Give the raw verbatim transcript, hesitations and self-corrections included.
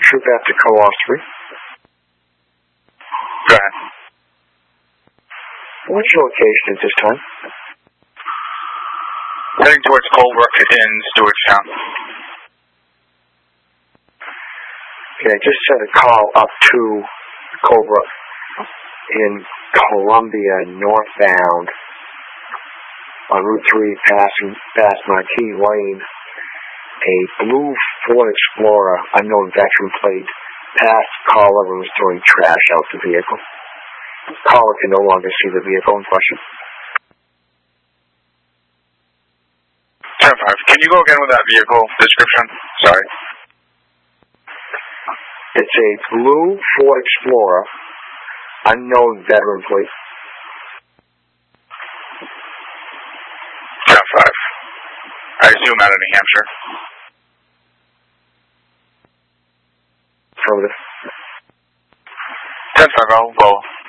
troop after co-op three. Go ahead. What's your location at this time? Heading towards Colebrook in Stewartstown. Okay, I just sent a call up to Colebrook in Columbia, northbound, on Route three, passing past Marquis Lane. A blue Ford Explorer, unknown veteran plate, passed caller and was throwing trash out the vehicle. Caller can no longer see the vehicle in question. ten five, can you go again with that vehicle description? Sorry. It's a blue Ford Explorer, unknown veteran plate. ten five. I assume out of New Hampshire. Affirmative. ten five, I'll go.